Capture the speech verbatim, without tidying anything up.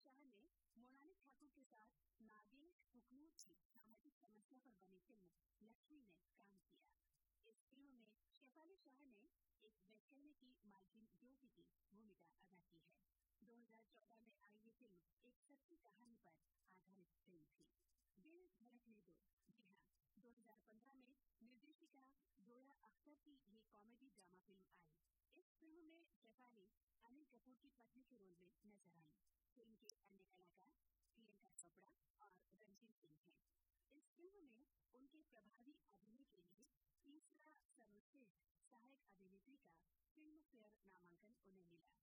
शाह ने मोनाली ठाकुर के साथ नागेश कुकनूर की सामाजिक समस्या पर बनी फिल्म लक्ष्मी में काम किया। इस फिल्म में शेफाली शाह ने एक वैज्ञानिक की मालकिन ज्योति की भूमिका अदा की है। दो हज़ार चौदह में आई ये फिल्म एक सच्ची कहानी पर आधारित फिल्म थी। दिल धड़कने दो। जी हाँ, दो हज़ार पंद्रह में निर्देशिका जोया अख्तर की ये कॉमेडी ड्रामा फिल्म आई। इस फिल्म में शेफाली अनिल कपूर की पत्नी के रोल में नजर आई। फिल्म के अन्य कलाकार प्रियंका चोपड़ा और रणजीत सिंह हैं। इस फिल्म में उनके प्रभावी अभिनय के लिए तीसरा सर्वश्रेष्ठ सहायक अभिनेत्री का फिल्म फेयर नामांकन उन्हें मिला।